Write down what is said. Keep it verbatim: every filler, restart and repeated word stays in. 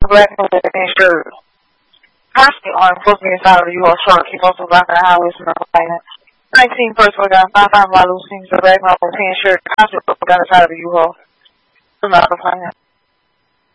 black man with a pink shirt. Constantly on supposed to be inside of the U-Haul truck. He supposed to be blocking the highway from the like nineteen person got five five by Lucy's, the black man with a pink shirt. Constantly got inside of the U-Haul. I'm not complaining.